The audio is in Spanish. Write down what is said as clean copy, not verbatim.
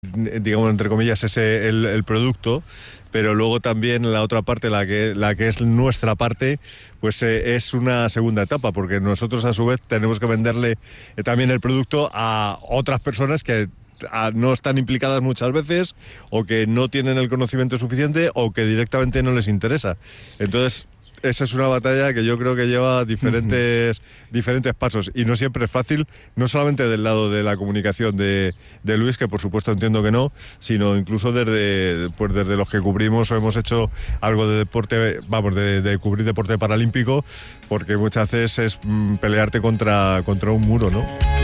digamos, entre comillas, el producto, pero luego también la otra parte, la que es nuestra parte, pues es una segunda etapa, porque nosotros a su vez tenemos que venderle también el producto a otras personas que no están implicadas muchas veces, o que no tienen el conocimiento suficiente, o que directamente no les interesa. Entonces, esa es una batalla que yo creo que lleva diferentes pasos, y no siempre es fácil, no solamente del lado de la comunicación de Luis, que por supuesto entiendo que no, sino incluso desde los que cubrimos o hemos hecho algo de deporte, vamos, de cubrir deporte paralímpico, porque muchas veces es pelearte contra un muro, ¿no?